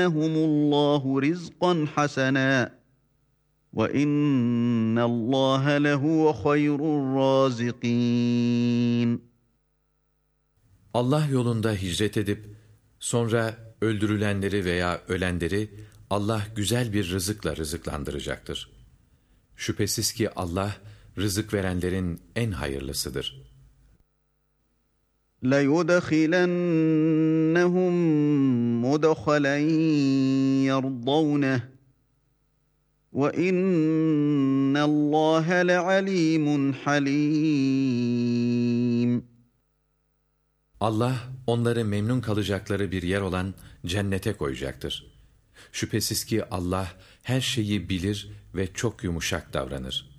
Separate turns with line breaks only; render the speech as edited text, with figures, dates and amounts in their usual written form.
اللّٰهُ رِزْقًا حَسَنًا وَاِنَّ اللّٰهَ لَهُوَ خَيْرُ الرَّازِقِينَ.
Allah yolunda hicret edip sonra öldürülenleri veya ölenleri Allah güzel bir rızıkla rızıklandıracaktır. Şüphesiz ki Allah rızık verenlerin en hayırlısıdır.
لَيُدْخِلَنَّهُمْ مُدْخَلًا يَرْضَوْنَهُ وَاِنَّ اللّٰهَ لَعَلِيمٌ حَلِيمٌ.
Allah onları memnun kalacakları bir yer olan cennete koyacaktır. Şüphesiz ki Allah her şeyi bilir ve çok yumuşak davranır.